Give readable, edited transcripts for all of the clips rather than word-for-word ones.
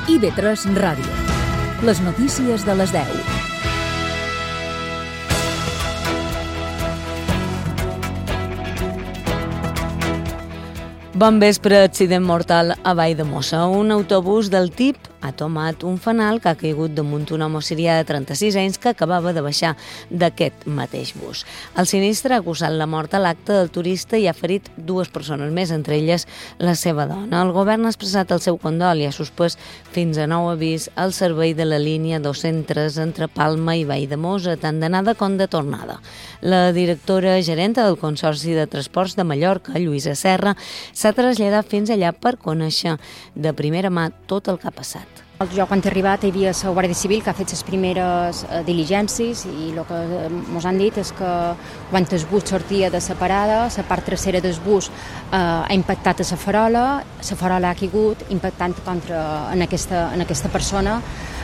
IB3 Ràdio. Les notícies de les 10. Bon vespre. Accident mortal a Valldemossa. Un autobús del TIP ha tomat un fanal que ha caigut damunt un home sirià de 36 anys que acabava de baixar d'aquest mateix bus. El sinistre ha causat la mort a l'acte del turista i ha ferit 2 persones més, entre elles la seva dona. El govern ha expressat el seu condol i ha suspès fins a nou avís el servei de la línia 203 entre Palma i Valldemossa, tant d'anada com de tornada. La directora gerenta del Consorci de Transports de Mallorca, Lluïsa Serra, s'ha traslladat fins allà per conèixer de primera mà tot el que ha passat. Jo quan he arribat hi havia la Guàrdia Civil que ha fet les primeres diligències i el que ens han dit és que quan el bus sortia de la parada, la part trasera del bus ha impactat a la farola ha caigut impactant en aquesta persona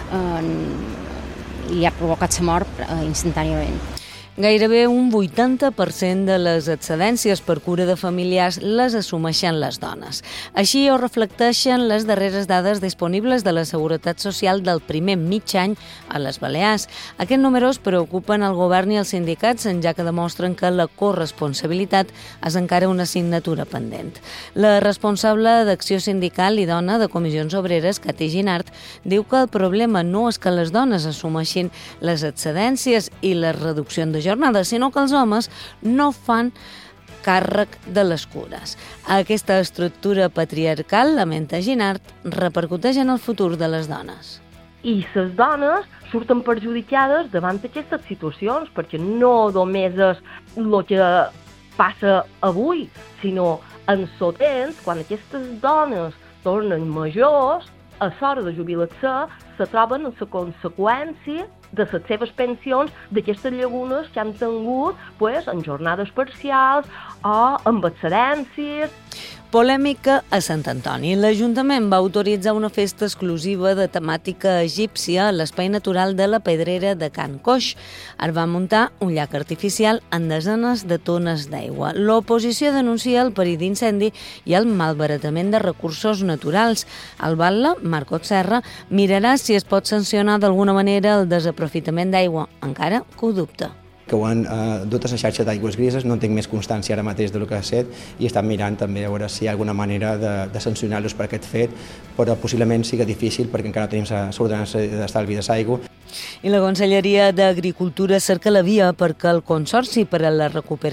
i ha provocat la mort instantàniament. Gairebé un 80% de les excedències per cura de familiars les assumeixen les dones. Així ho reflecteixen les darreres dades disponibles de la Seguretat Social del primer mig any a les Balears. Aquests números preocupen el govern i els sindicats, ja que demostren que la corresponsabilitat és encara una assignatura pendent. La responsable d'Acció Sindical i dona de Comissions Obreres, Cati Ginart, diu que el problema no és que les dones assumeixin les excedències i les reduccions de jornada, sinó que els homes no fan càrrec de les cures. Aquesta estructura patriarcal, lamenta Ginart, repercuteix en el futur de les dones. I les dones surten perjudicades davant d'aquestes situacions, perquè no només és el que passa avui, sinó en el temps, quan aquestes dones tornen majors, a l'hora de jubilar-se, se troben en la conseqüència de les seves pensions d'aquestes llagunes que han tingut en jornades parcials o amb excedències. Polèmica a Sant Antoni. L'Ajuntament va autoritzar una festa exclusiva de temàtica egípcia a l'espai natural de la Pedrera de Can Coix. Es va muntar un llac artificial amb desenes de tones d'aigua. L'oposició denuncia el perill d'incendi i el malbaratament de recursos naturals. El batlle, Marcos Serra, mirarà si es pot sancionar d'alguna manera el desaprofitament d'aigua, encara que ho dubta. Que ho han dut a la xarxa d'aigües grises, no tinc més constància ara mateix del que ha estat i estan mirant també a veure si hi ha alguna manera de sancionar-los per aquest fet, però possiblement sigui difícil perquè encara no tenim l'ordenança d'estalvi de l'aigua. I la Conselleria d'Agricultura cerca la via perquè el Consorci per a la recuperació